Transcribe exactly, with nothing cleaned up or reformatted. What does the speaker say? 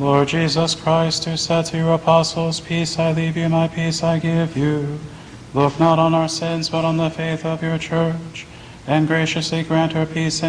Lord Jesus Christ, who said to your apostles, "Peace I leave you, my peace I give you," look not on our sins, but on the faith of your church, and graciously grant her peace and